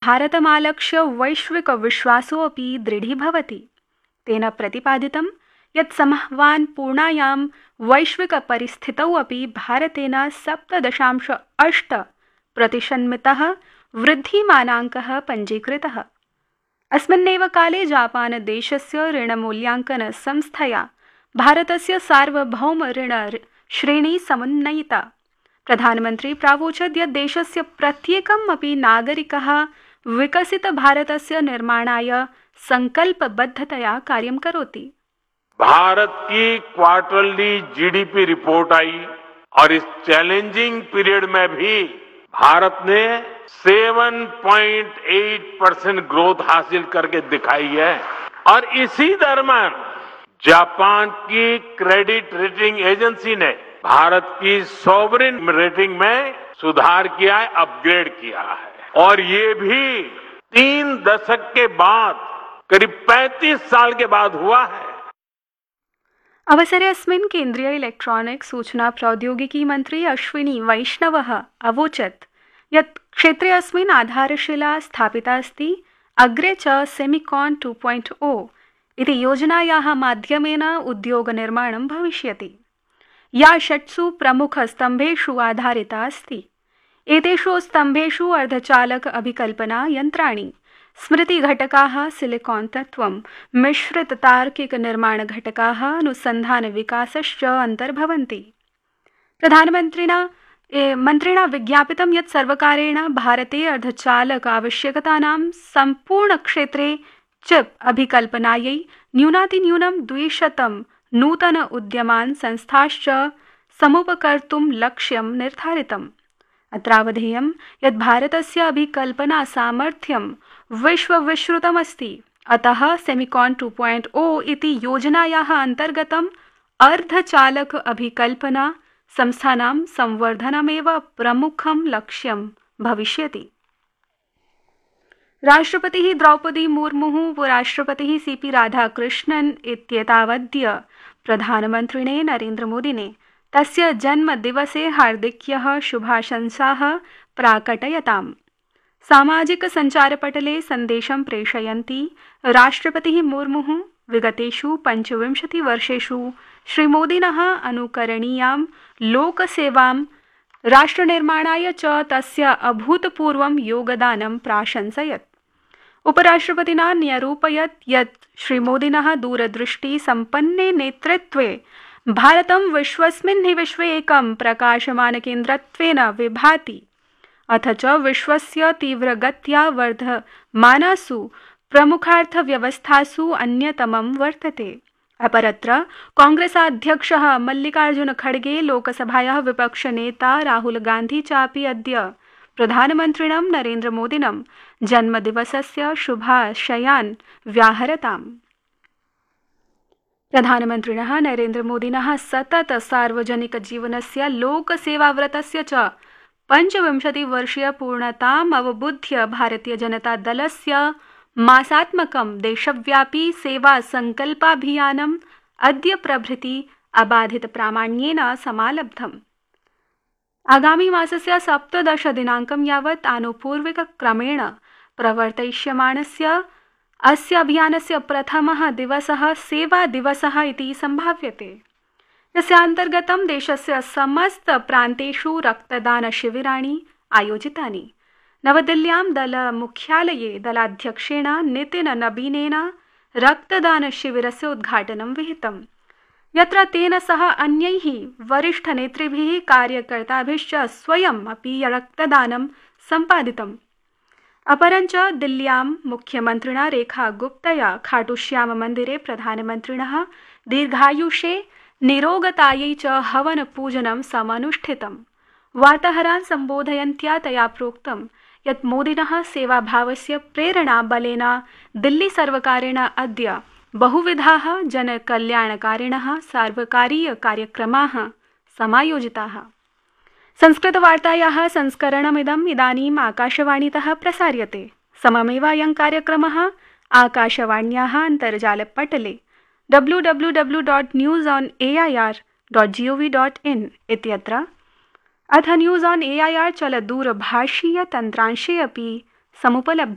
भारतमालक्ष्य वैश्विकविश्वासोऽपि दृढीभवति। तेन प्रतिपादितं यत् संवहनपूर्णायां वैश्विकपरिस्थितौ अपि भारतेन 7.8% वृद्धिमानाङ्कः पञ्जीकृतः। अस्मिन्नेव काले जापानदेशस्य ऋणमूल्याङ्कनसंस्थया भारतस्य सार्वभौम ऋण श्रेणी समुन्नयिता। प्रधानमन्त्री प्रावोचत् यत् देशस्य प्रत्येकम् अपि नागरिकः विकसितभारतस्य निर्माणाय संकल्पबद्धतया कार्यं करोति। भारत की क्वार्टरली जीडीपी रिपोर्ट आई और इस चैलेंजिंग पीरियड में भी भारत ने 7.8% ग्रोथ हासिल करके दिखाई है और इसी दरम्यान जापान की क्रेडिट रेटिंग एजेंसी ने भारत की सॉवरेन रेटिंग में सुधार किया है, अपग्रेड किया है और ये भी 3 दशक के बाद करीब 35 साल के बाद हुआ है। अवसरे अस्मिन् केन्द्रीय इलेक्ट्रॉनिक्स सूचना प्रौद्योगिकी मंत्री अश्विनी वैष्णवः अवोचत् यत् क्षेत्रे अस्मिन् आधारशिला स्थापिता अस्ति। अग्रे च सेमिकॉन 2.0 इति योजनायाः माध्यमेन उद्योगनिर्माणं भविष्यति, या 6 प्रमुखस्तम्भेषु आधारिता अस्ति। एतेषु स्तम्भेषु अर्धचालक अभिकल्पना यन्त्राणि, स्मृतिघटकाः, सिलिकॉन तत्त्वं, मिश्रिततार्किकनिर्माणघटकाः, अनुसन्धानविकासश्च अन्तर्भवन्ति। मन्त्रिणा विज्ञापितं यत् सर्वकारेण भारते अर्धचालक आवश्यकतानां सम्पूर्णक्षेत्रे चिप् अभिकल्पनायै न्यूनातिन्यूनं 200 नूतन उद्यमान् संस्थाश्च समुपकर्तुं लक्ष्यं निर्धारितम्। अत्रावधेयं यत् भारतस्य अभिकल्पना सामर्थ्यं विश्वविश्रुतमस्ति। अतः सेमिकॉन 2.0 इति योजनायाः अन्तर्गतम् अर्धचालक अभिकल्पना संस्थानां संवर्धनमेव प्रमुखं लक्ष्यं भविष्यति। राष्ट्रपतिः द्रौपदी मुर्मुः, उपराष्ट्रपतिः सीपी राधाकृष्णन् इत्येतावद्य प्रधानमन्त्रिणे नरेन्द्रमोदिने तस्य जन्मदिवसे हार्दिक्यः शुभाशंसाः प्राकटयताम्। सामाजिकसञ्चारपटले सन्देशं प्रेषयन्ती राष्ट्रपतिः मुर्मुः विगतेषु 25 वर्षेषु श्रीमोदिनः अनुकरणीयां लोकसेवां राष्ट्रनिर्माणाय च तस्य अभूतपूर्वं योगदानं प्राशंसयत्। उपराष्ट्रपतिना न्यरूपयत् यत् श्रीमोदिनः दूरदृष्टिसम्पन्ने नेतृत्वे भारतं विश्वस्मिन् हि विश्वे एकं प्रकाशमानकेन्द्रत्वेन विभाति, अथ च विश्वस्य तीव्रगत्या वर्धमानासु प्रमुखार्थव्यवस्थासु अन्यतमं वर्तते। अपरत्र कांग्रेसाध्यक्षः मल्लिकार्जुन खड़गे, लोकसभायाः विपक्षनेता राहुल गांधी चापि अद्य प्रधानमन्त्रिणं नरेन्द्रमोदिनं जन्मदिवसस्य शुभाशयान् व्याहरताम्। प्रधानमन्त्रिणः नरेन्द्रमोदिनः सतत सार्वजनिकजीवनस्य लोकसेवाव्रतस्य च 25 वर्षीय पूर्णताम् अवबुध्य भारतीय जनता दलस्य मासात्मकं देशव्यापी सेवा संकल्पाभियानम् अद्य प्रभृति अबाधित प्रामाण्येन समालब्धम्। आगामी मासस्य 17 दिनाङ्कं यावत् आनुपूर्विकक्रमेण प्रवर्तयिष्यमाणस्य अस्य अभियानस्य प्रथमः दिवसः सेवा दिवसः इति सम्भाव्यते, यस्य अन्तर्गतं देशस्य समस्त प्रान्तेषु रक्तदानशिबिराणि आयोजितानि। नवदिल्ल्यां दलमुख्यालये दलाध्यक्षेण नितिन नबीनेन रक्तदानशिबिरस्य उद्घाटनं विहितम्, यत्र तेन सह अन्यैः वरिष्ठनेतृभिः कार्यकर्ताभिश्च स्वयम् अपि रक्तदानं सम्पादितम्। अपरञ्च दिल्ल्यां मुख्यमन्त्रिणा रेखा गुप्तया खाटूश्याम मन्दिरे प्रधानमन्त्रिणः दीर्घायुषे निरोगतायै च हवन पूजनं समनुष्ठितम्। वार्ताहरान् सम्बोधयन्त्या तया प्रोक्तं यत् मोदिनः सेवाभावस्य प्रेरणा बलेन दिल्ली सर्वकारेण अद्य बहुविधाः जनकल्याणकारिणः सार्वकारीय कार्यक्रमाः समायोजिताः। संस्कृतवार्तायाः संस्करणमिदम् इदानीम् आकाशवाणीतः प्रसार्यते। सममेव अयं कार्यक्रमः आकाशवाण्याः अन्तर्जालपटले www.newsonair.gov.in इत्यत्र अथ न्यूज़ ऑन एआईआर चलदूरभाषीय तन्त्रांशे अपि समुपलब्धः।